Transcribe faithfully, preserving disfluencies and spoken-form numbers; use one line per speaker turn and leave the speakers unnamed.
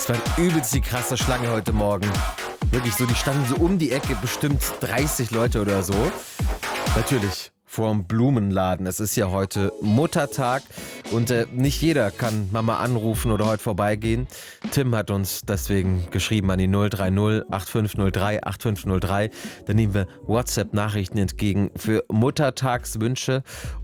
Es war übelst die krasse Schlange heute Morgen. Wirklich so, die standen so um die Ecke, bestimmt dreißig Leute oder so. Natürlich vorm Blumenladen. Es ist ja heute Muttertag und äh, nicht jeder kann Mama anrufen oder heute vorbeigehen. Tim hat uns deswegen geschrieben an die null drei null acht fünf null drei acht fünf null drei. Da nehmen wir WhatsApp-Nachrichten entgegen für Muttertagswünsche.